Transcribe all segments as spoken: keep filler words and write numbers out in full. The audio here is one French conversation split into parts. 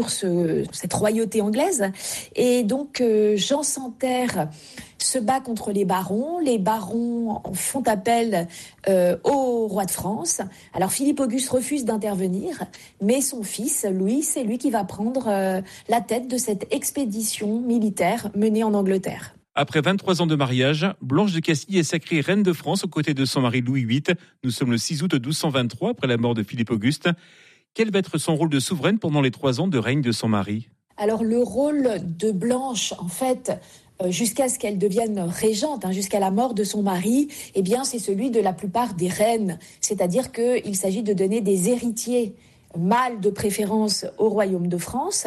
pour ce, cette royauté anglaise. Et donc euh, Jean sans Terre se bat contre les barons. Les barons font appel euh, au roi de France. Alors Philippe Auguste refuse d'intervenir, mais son fils, Louis, c'est lui qui va prendre euh, la tête de cette expédition militaire menée en Angleterre. Après vingt-trois ans de mariage, Blanche de Castille est sacrée reine de France aux côtés de son mari Louis huit. Nous sommes le six août douze cent vingt-trois, après la mort de Philippe Auguste. Quel va être son rôle de souveraine pendant les trois ans de règne de son mari ? Alors le rôle de Blanche, en fait, jusqu'à ce qu'elle devienne régente, hein, jusqu'à la mort de son mari, eh bien, c'est celui de la plupart des reines. C'est-à-dire qu'il s'agit de donner des héritiers mâles de préférence au royaume de France.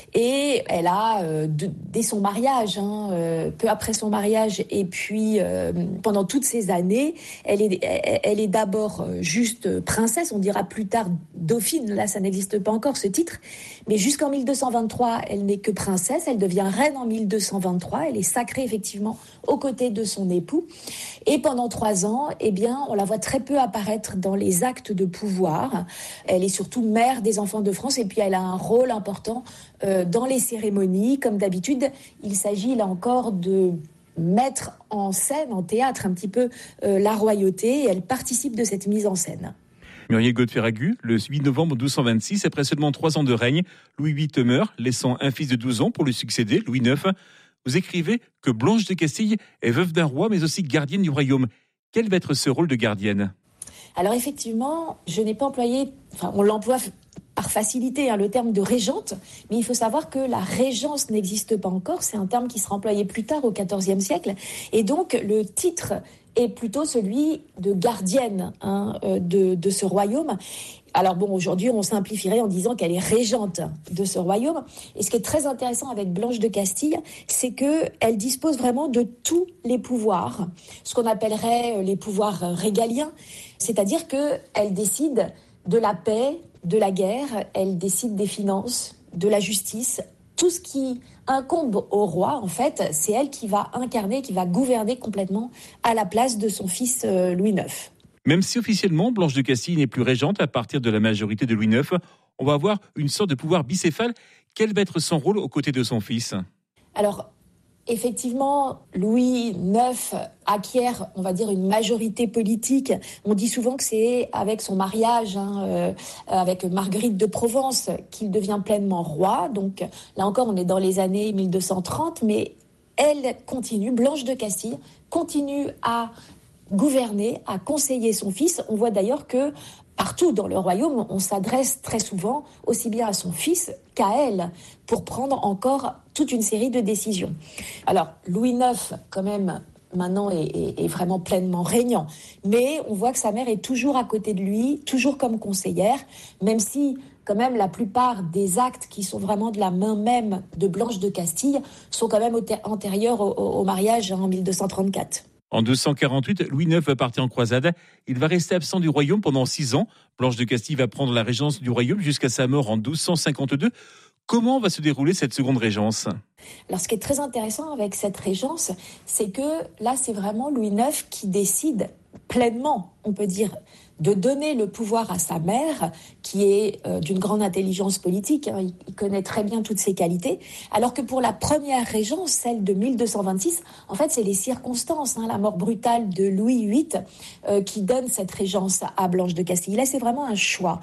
Et elle a, euh, de, dès son mariage, hein, euh, peu après son mariage, et puis euh, pendant toutes ces années, elle est, elle, elle est d'abord juste princesse, on dira plus tard dauphine, là ça n'existe pas encore ce titre, mais jusqu'en mille deux cent vingt-trois, elle n'est que princesse, elle devient reine en mille deux cent vingt-trois, elle est sacrée effectivement aux côtés de son époux. Et pendant trois ans, eh bien, on la voit très peu apparaître dans les actes de pouvoir. Elle est surtout mère des enfants de France et puis elle a un rôle important euh, dans les cérémonies. Comme d'habitude, il s'agit là encore de mettre en scène, en théâtre un petit peu euh, la royauté et elle participe de cette mise en scène. Muriel Gaud-Ferragut, le huit novembre douze cent vingt-six, après seulement trois ans de règne, Louis huit meurt, laissant un fils de douze ans pour lui succéder, Louis neuf. Vous écrivez que Blanche de Castille est veuve d'un roi, mais aussi gardienne du royaume. Quel va être ce rôle de gardienne ? Alors effectivement, je n'ai pas employé, enfin on l'emploie par facilité, hein, le terme de régente, mais il faut savoir que la régence n'existe pas encore, c'est un terme qui sera employé plus tard au quatorzième siècle, et donc le titre est plutôt celui de gardienne hein, de, de ce royaume. Alors bon, aujourd'hui, on simplifierait en disant qu'elle est régente de ce royaume. Et ce qui est très intéressant avec Blanche de Castille, c'est qu'elle dispose vraiment de tous les pouvoirs, ce qu'on appellerait les pouvoirs régaliens, c'est-à-dire qu'elle décide de la paix, de la guerre, elle décide des finances, de la justice. Tout ce qui incombe au roi, en fait, c'est elle qui va incarner, qui va gouverner complètement à la place de son fils Louis neuf. Même si officiellement Blanche de Castille n'est plus régente à partir de la majorité de Louis neuf, on va avoir une sorte de pouvoir bicéphale. Quel va être son rôle aux côtés de son fils ? Alors, effectivement, Louis neuf acquiert, on va dire, une majorité politique. On dit souvent que c'est avec son mariage, hein, euh, avec Marguerite de Provence, qu'il devient pleinement roi. Donc là encore, on est dans les années mille deux cent trente, mais elle continue, Blanche de Castille, continue à gouverner, à conseiller son fils. On voit d'ailleurs que partout dans le royaume, on s'adresse très souvent aussi bien à son fils qu'à elle pour prendre encore toute une série de décisions. Alors, Louis neuf, quand même, maintenant est, est, est vraiment pleinement régnant. Mais on voit que sa mère est toujours à côté de lui, toujours comme conseillère, même si quand même la plupart des actes qui sont vraiment de la main même de Blanche de Castille sont quand même antérieurs au, au, au mariage en mille deux cent trente-quatre. En douze cent quarante-huit, Louis neuf va partir en croisade. Il va rester absent du royaume pendant six ans. Blanche de Castille va prendre la régence du royaume jusqu'à sa mort en douze cent cinquante-deux. Comment va se dérouler cette seconde régence ? Alors, ce qui est très intéressant avec cette régence, c'est que là, c'est vraiment Louis neuf qui décide pleinement, on peut dire, de donner le pouvoir à sa mère, qui est euh, d'une grande intelligence politique, hein, il, il connaît très bien toutes ses qualités, alors que pour la première régence, celle de mille deux cent vingt-six, en fait, c'est les circonstances, hein, la mort brutale de Louis huit, euh, qui donne cette régence à Blanche de Castille. Là, c'est vraiment un choix.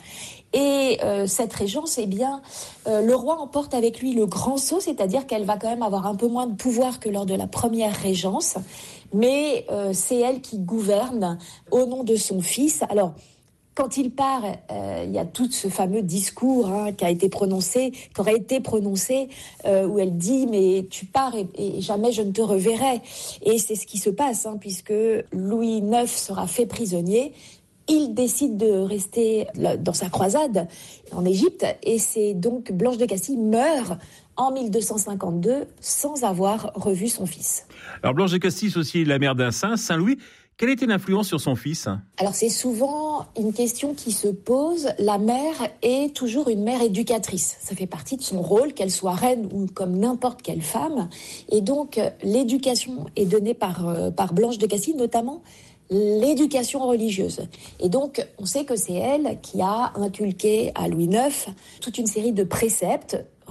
Et euh, cette régence, eh bien, euh, le roi emporte avec lui le grand sceau, c'est-à-dire qu'elle va quand même avoir un peu moins de pouvoir que lors de la première régence, mais euh, c'est elle qui gouverne au nom de son fils. Alors, quand il part, euh, il y a tout ce fameux discours hein, qui a été prononcé, qui aurait été prononcé, euh, où elle dit « mais tu pars et, et jamais je ne te reverrai ». Et c'est ce qui se passe, hein, puisque Louis neuf sera fait prisonnier. Il décide de rester dans sa croisade en Égypte et c'est donc Blanche de Castille meurt en mille deux cent cinquante-deux sans avoir revu son fils. Alors Blanche de Castille, c'est aussi la mère d'un saint, Saint Louis. Quelle était l'influence sur son fils ? Alors c'est souvent une question qui se pose. La mère est toujours une mère éducatrice. Ça fait partie de son rôle, qu'elle soit reine ou comme n'importe quelle femme. Et donc l'éducation est donnée par, euh, par Blanche de Castille, notamment l'éducation religieuse. Et donc, on sait que c'est elle qui a inculqué à Louis neuf toute une série de préceptes